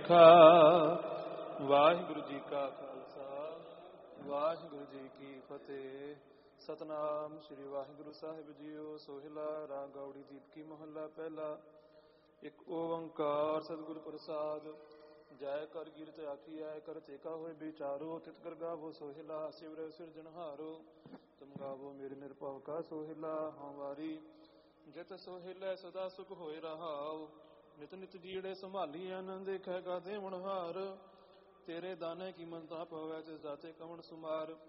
ਲੇਖਾ। ਵਾਹਿਗੁਰੂ ਜੀ ਕਾ ਖਾਲਸਾ, ਵਾਹਿਗੁਰੂ ਜੀ ਕੀ ਫਤਿਹ। ਸਤਨਾਮ ਸ੍ਰੀ ਵਾਹਿਗੁਰੂ ਸਾਹਿਬ ਜੀਓ। ਸੋਹਿਲਾ ਰਾਗ ਗੌੜੀ ਦੀਪਕੀ ਮਹੱਲਾ ਪਹਿਲਾ। ਇੱਕ ਓੰਕਾਰ ਸਤਿਗੁਰ ਪ੍ਰਸਾਦ। ਜੈ ਕਰ ਕੀਰਤ ਆਖੀਐ ਕਰ ਤੇਕਾ ਹੋਏ ਵਿਚਾਰੋ। ਤਿਤ ਕਰ ਗਾਵੋ ਸੋਹਿਲਾ ਸਿਵਰੈ ਸਿਰਜਣਹਾਰੋ। ਤੁਮ ਗਾਵੋ ਮੇਰੇ ਨਿਰਭਉ ਕਾ ਸੋਹਿਲਾ ਹਾਂ ਵਾਰੀ। ਜਿਤ ਸੋਹਿਲੇ ਸਦਾ ਸੁਖ ਹੋਏ ਰਹਾਉ। ਨਿਤ ਨਿਤ ਜੀੜੇ ਸੰਭਾਲੀ ਆਨੰਦ ਦੇਖੈ ਗਾ ਦੇਵਨਹਾਰ। ਤੇਰੇ ਦਾਨੇ ਕੀ ਮੰਤਾ ਪਵੈ ਤਿਸ ਦਾਤੇ ਕਵਣ ਸੁਮਾਰ।